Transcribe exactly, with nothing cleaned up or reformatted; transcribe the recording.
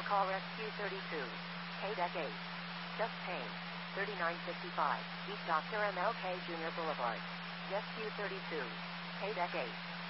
vehicle call Rescue thirty-two. K D E C eight. Just Payne. thirty-nine fifty-five. East Doctor M L K Junior Boulevard. Rescue thirty-two. K D E C eight.